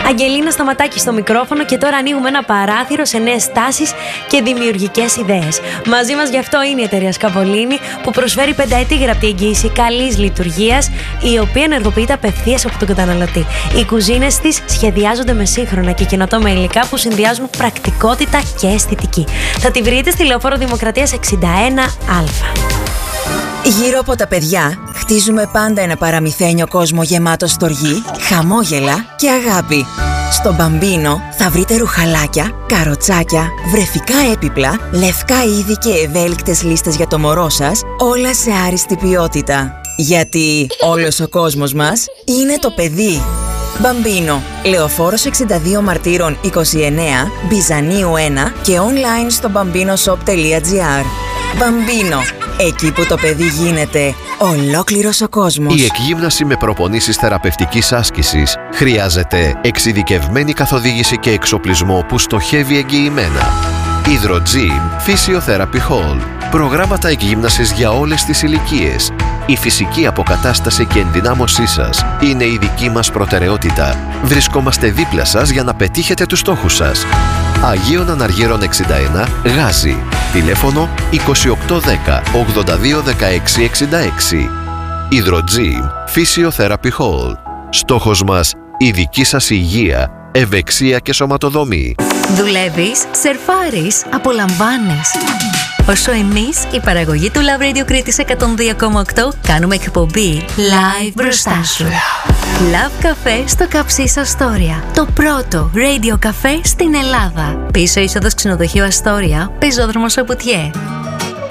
Αγγελίνα Σταματάκη στο μικρόφωνο και τώρα ανοίγουμε ένα παράθυρο σε νέες τάσεις και δημιουργικές ιδέες. Μαζί μας γι' αυτό είναι η εταιρεία Σκαβολίνη που προσφέρει 5ετή γραπτή εγγύηση καλής λειτουργίας, η οποία ενεργοποιείται απευθείας από τον καταναλωτή. Οι κουζίνες της σχεδιάζονται με σύγχρονα και καινοτόμα υλικά που συνδυάζουν πρακτικότητα και αισθητική. Θα τη βρείτε στη Λεωφόρο Δημοκρατίας 61Α. Γύρω από τα παιδιά χτίζουμε πάντα ένα παραμυθένιο κόσμο γεμάτο στοργή, χαμόγελα και αγάπη. Στο Μπαμπίνο θα βρείτε ρουχαλάκια, καροτσάκια, βρεφικά έπιπλα, λευκά είδη και ευέλικτες λίστες για το μωρό σας, όλα σε άριστη ποιότητα. Γιατί όλος ο κόσμος μας είναι το παιδί. Μπαμπίνο, Λεωφόρος 62 Μαρτύρων 29, Μπιζανίου 1 και online στο bambinoshop.gr. Μπαμπίνο, εκεί που το παιδί γίνεται ολόκληρος ο κόσμος. Η εκγύμναση με προπονήσεις θεραπευτικής άσκησης χρειάζεται εξειδικευμένη καθοδήγηση και εξοπλισμό που στοχεύει εγγυημένα. Hydrogym Physiotherapy Hall. Προγράμματα εκγύμνασης για όλες τις ηλικίες. Η φυσική αποκατάσταση και ενδυνάμωσή σας είναι η δική μας προτεραιότητα. Βρισκόμαστε δίπλα σας για να πετύχετε τους στόχους σας. Αγίων Αναργύρων 61, Γάζι. Τηλέφωνο 2810 82 16 66. Hydrogym Physiotherapy Hall. Στόχος μας, η δική σας υγεία, ευεξία και σωματοδομή. Δουλεύεις, σερφάρεις, απολαμβάνεις. Όσο εμείς, η παραγωγή του Love Radio Κρήτης 102,8, κάνουμε εκπομπή live μπροστά σου. Love Café στο Καψίς Αστόρια. Το πρώτο radio καφέ στην Ελλάδα. Πίσω είσοδος ξενοδοχείου Αστόρια, πεζόδρομος Σαπουτιέ.